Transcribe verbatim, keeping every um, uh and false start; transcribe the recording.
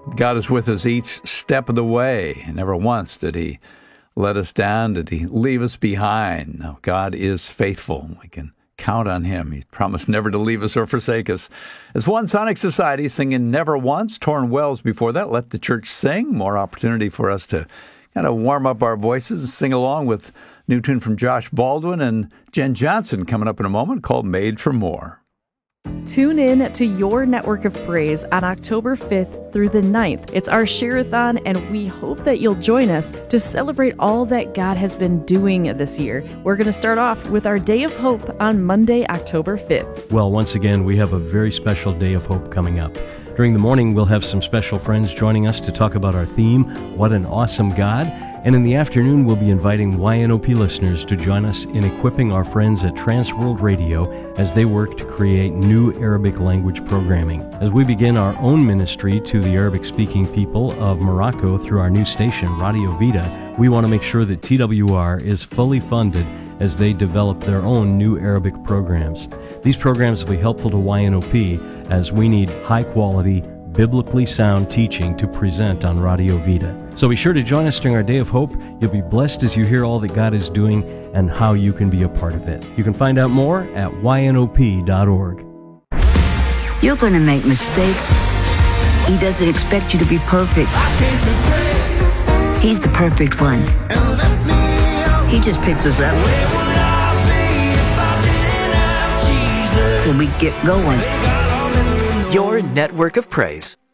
God is with us each step of the way. Never once did he let us down, did he leave us behind. No, God is faithful. We can count on him. He promised never to leave us or forsake us. As One Sonic Society singing Never Once, Torn Wells before that, Let the Church Sing. More opportunity for us to kind of warm up our voices and sing along with new tune from Josh Baldwin and Jen Johnson coming up in a moment called Made for More. Tune in to Your Network of Praise on October fifth through the ninth. It's our Share-a-thon, and we hope that you'll join us to celebrate all that God has been doing this year. We're going to start off with our Day of Hope on Monday, October fifth. Well, once again, we have a very special Day of Hope coming up. During the morning, we'll have some special friends joining us to talk about our theme, What an Awesome God. And in the afternoon, we'll be inviting Y N O P listeners to join us in equipping our friends at Transworld Radio as they work to create new Arabic language programming. As we begin our own ministry to the Arabic-speaking people of Morocco through our new station, Radio Vida, we want to make sure that T W R is fully funded as they develop their own new Arabic programs. These programs will be helpful to Y N O P as we need high-quality, biblically sound teaching to present on Radio Vida. So be sure to join us during our Day of Hope. You'll be blessed as you hear all that God is doing and how you can be a part of it. You can find out more at Y N O P dot org. You're going to make mistakes. He doesn't expect you to be perfect. He's the perfect one. He just picks us up when we get going. Your Network of Praise.